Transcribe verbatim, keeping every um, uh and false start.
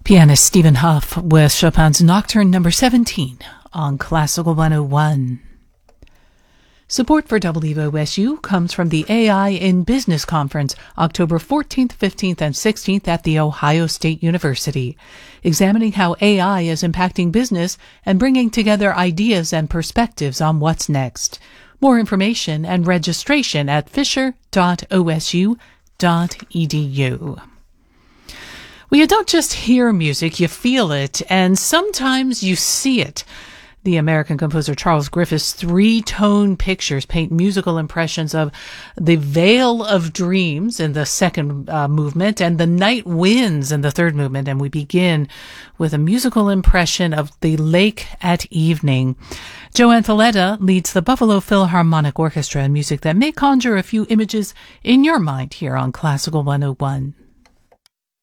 Pianist Stephen Hough with Chopin's Nocturne number seventeen on Classical one oh one. Support for W O S U comes from the A I in Business Conference, October fourteenth, fifteenth, and sixteenth at The Ohio State University, examining how A I is impacting business and bringing together ideas and perspectives on what's next. More information and registration at fisher dot o s u dot e d u. Well, you don't just hear music, you feel it, and sometimes you see it. The American composer Charles Griffith's three-tone pictures paint musical impressions of the Vale of Dreams in the second uh, movement and the Night Winds in the third movement, and we begin with a musical impression of the lake at evening. Joe Antheletta leads the Buffalo Philharmonic Orchestra in music that may conjure a few images in your mind here on Classical one oh one.